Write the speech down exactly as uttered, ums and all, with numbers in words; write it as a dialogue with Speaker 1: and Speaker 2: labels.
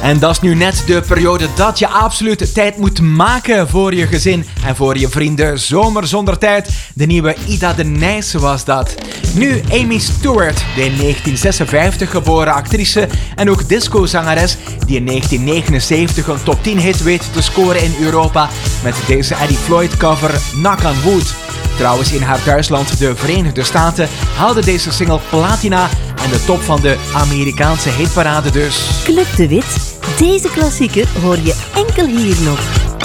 Speaker 1: En dat is nu net de periode dat je absoluut tijd moet maken voor je gezin en voor je vrienden. Zomer zonder tijd. De nieuwe Ida de Nijs was dat. Nu Amy Stewart, de in negentien zesenvijftig geboren actrice en ook discozangeres die in negentien negenenzeventig een top tien hit weet te scoren in Europa met deze Eddie Floyd cover Knock on Wood. Trouwens, in haar thuisland, de Verenigde Staten, haalde deze single platina en de top van de Amerikaanse hitparade dus.
Speaker 2: Club de Wit, deze klassieker hoor je enkel hier nog.